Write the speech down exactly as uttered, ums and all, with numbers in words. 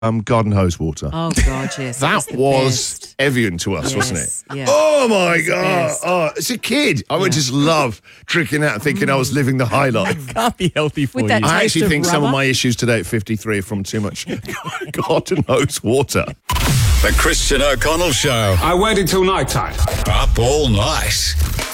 um, garden hose water. Oh, God, yes. That the was best. Evian to us, Yes, wasn't it? yeah. Oh, my It's the God. best. Oh, as a kid, I would Yeah. just love tricking out and thinking I was living the high life. Can't be healthy for With you. that I taste actually of think some of rubber? my issues today at fifty-three are from too much garden hose water. The Christian O'Connell Show. I waited till night time. Up all night.